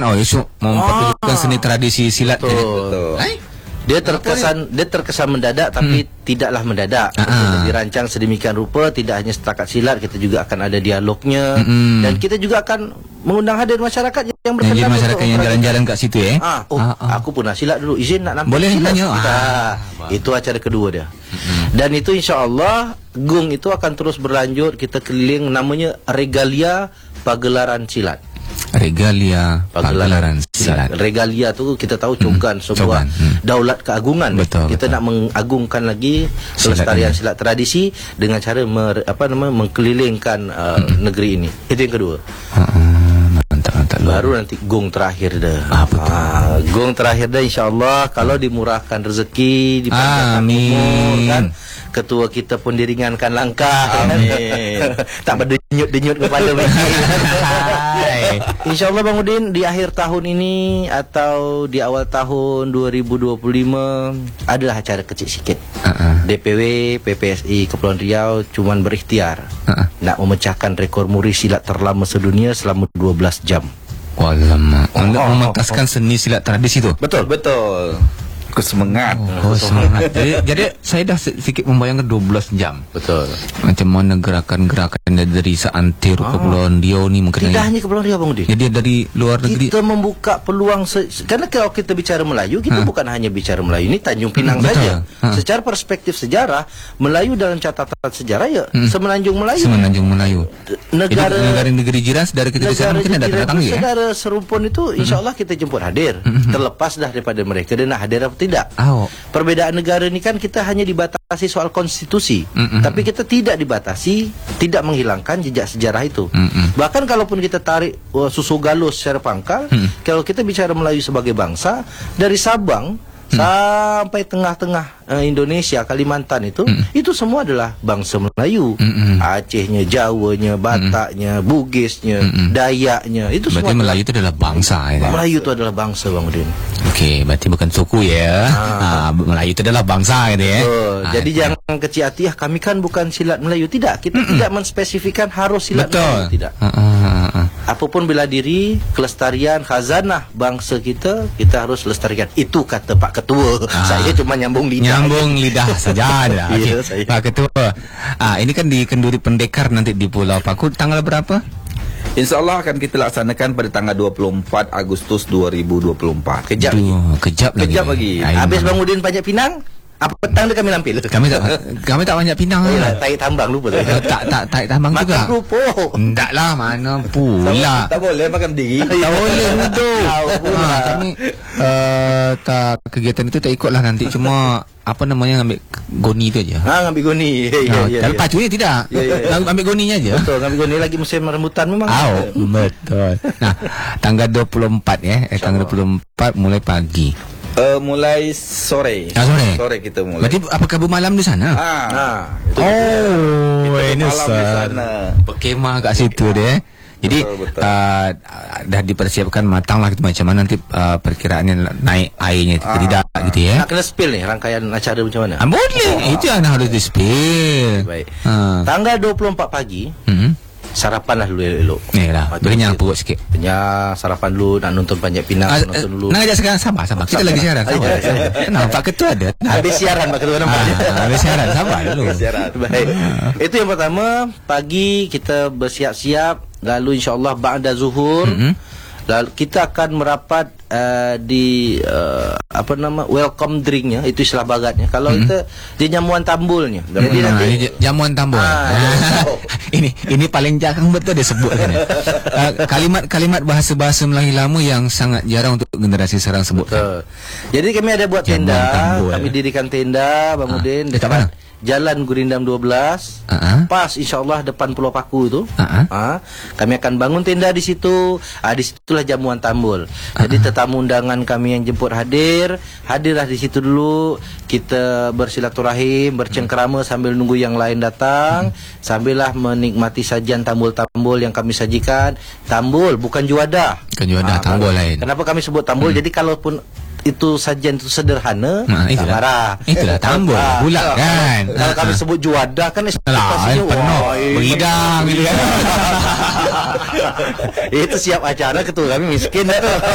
Oh, isu mempertunjukkan seni tradisi silat. Betul. Dia terkesan mendadak, tapi tidaklah mendadak. Dirancang sedemikian rupa, tidak hanya setakat silat, kita juga akan ada dialognya, dan kita juga akan mengundang hadir masyarakat yang berpendapat. Jadi masyarakat yang jalan-jalan kat situ aku pernah silat dulu, izin nak nampak boleh silat. Boleh. Itu acara kedua dia. Dan itu insya-Allah GUNG itu akan terus berlanjut. Kita keliling, namanya Regalia Pagelaran Silat. Regalia Pagelaran Silat. Regalia tu kita tahu cogan sebuah daulat keagungan. Betul, kita nak mengagungkan lagi kelestarian silat tradisi dengan cara mengkelilingkan negeri ini. Itu yang kedua. Mantap. Baru nanti GUNG terakhir dah. GUNG terakhir dah, insya-Allah kalau dimurahkan rezeki, dipanjangkan umur kan. Ketua kita pun diringankan langkah. Amin. Tak berdenyut-denyut kepala mereka. InsyaAllah Bang Udin, di akhir tahun ini atau di awal tahun 2025 adalah acara kecil sikit. DPW PPSI Kepulauan Riau cuman berikhtiar nak memecahkan rekor muri silat terlama sedunia selama 12 jam. Alamak. Untuk mementaskan seni silat tradisi tu. Betul. Semangat. Semangat. Jadi saya dah sedikit membayangkan 12 jam. Betul. Macam mana gerakan-gerakan dari seantero Kepulauan Riau ni mungkin. Tidak hanya Kepulauan Riau Bang Udin. Jadi dari luar negeri. Kita membuka peluang karena kalau kita bicara Melayu, kita bukan hanya bicara Melayu, ini Tanjung Pinang saja. Secara perspektif sejarah, Melayu dalam catatan sejarah Semenanjung Melayu. Semenanjung Melayu. Negara-negara jiran saudara kita di sana mungkin ada datang ya. Saudara serumpun itu insya-Allah kita jemput hadir. Terlepas dah daripada mereka dan nak hadir apa tidak. Perbezaan negara ni kan kita hanya dibatasi soal konstitusi, tapi kita tidak dibatasi, tidak menghilangkan jejak sejarah itu. Bahkan kalaupun kita tarik susu galus secara pangkal, kalau kita bicara Melayu sebagai bangsa, dari Sabang sampai tengah-tengah Indonesia, Kalimantan itu semua adalah bangsa Melayu. Acehnya, Jawanya, Bataknya, Bugisnya, Dayaknya, itu berarti semua Melayu itu adalah bangsa ya. Melayu itu adalah bangsa Bang Udin. Okey, berarti bukan suku ya. Melayu itu adalah bangsa gitu ya. Jadi jangan kecil hati, kami kan bukan silat Melayu. Tidak, kita tidak menspesifikan harus silat Melayu. Tidak. Apapun bela diri, kelestarian khazanah bangsa kita harus lestarikan. Itu kata Pak Ketua. Saya cuma nyambung lidah saja dah. Okay. Pak Ketua. Ini kan di Kenduri Pendekar nanti di Pulau Paku tanggal berapa? InsyaAllah akan kita laksanakan pada tanggal 24 Agustus 2024. Kejap lagi. Habis Bang Udin Panjat Pinang, apa petang dia kami lampil. Kami tak banyak Pinang. Tarik tambang lupa saya. Tak tarik tambang juga. Makan kerupuk. Enggak lah, mana pula. Tak boleh makan diri. Tak boleh duduk. Kami kegiatan itu tak ikutlah nanti. Cuma ngambil goni tu aja. Ngambil goni. Kalau pacunya tidak. Ambil goninya aja. Betul, ngambil goni lagi musim rambutan memang. Betul. Nah, tanggal 24 ya. Tanggal 24 mulai pagi. Mulai sore. Sore kita mulai. Berarti apakah bermalam di sana? Ini malam di sana. Berkemah kat situ deh. Jadi betul. Dah dipersiapkan matang lah gitu, macam mana nanti perkiraannya naik airnya tidak gitu ya. Nak kena spill nih rangkaian acara macam mana? Boleh. Itu yang harus di spill. Baik. Tanggal 24 pagi. Sarapan lah dulu elok. Kenyang perut sikit. Kenyang, sarapan dulu, nak nonton Panjat Pinang, nonton dulu. Nak ajak sekarang, sabar. Kita lagi siaran, sabar. Nampak Ketua ada. Habis siaran Pak Ketua nampak. Habis siaran, sabar dulu. Baik. Itu yang pertama, pagi kita bersiap-siap, lalu insya-Allah ba'da zuhur. Lalu kita akan merapat di welcome drinknya, itu istilah bagatnya. Kalau kita di jamuan tambulnya. Jadi nanti jamuan tambul. Ini paling jarang betul dia sebut kan. Kalimat bahasa-bahasa Melayu lama yang sangat jarang untuk generasi sekarang sebut. Jadi kami ada buat tenda, kami dirikan tenda Bang Udin dekat mana? Jalan Gurindam 12, pas insya-Allah depan Pulau Paku itu. Kami akan bangun tenda di situ. Di situlah jamuan tambul. Jadi tetamu undangan kami yang jemput hadirlah di situ dulu. Kita bersilaturahim, bercengkerama sambil nunggu yang lain datang, sambillah menikmati sajian tambul-tambul yang kami sajikan. Tambul bukan juada. Bukan juada, tambul lain. Kenapa kami sebut tambul? Jadi kalaupun itu sajian itu sederhana, tak marah. Itulah tambul pula kan. Kalau kami sebut juada kan ekspektasinya penuh beridang gitu kan. Itu siap acara, ketua kami miskin.